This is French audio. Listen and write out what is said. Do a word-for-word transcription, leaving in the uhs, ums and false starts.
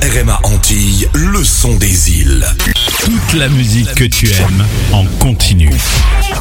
R M A Antilles, le son des îles. Toute la musique que tu aimes en continu.